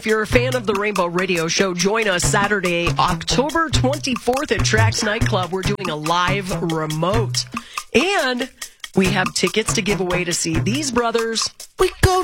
If you're a fan of the Rainbow Radio Show, join us Saturday, October 24th at Trax Nightclub. We're doing a live remote. And we have tickets to give away to see these brothers. We go